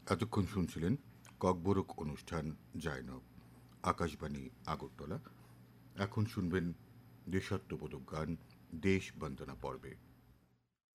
এতক্ষণ শুনছিলেন ককবরক অনুষ্ঠান জায়নব, আকাশবাণী আগরতলা। এখন শুনবেন দেশাত্মবোধক গান দেশ বন্দনা পর্বে।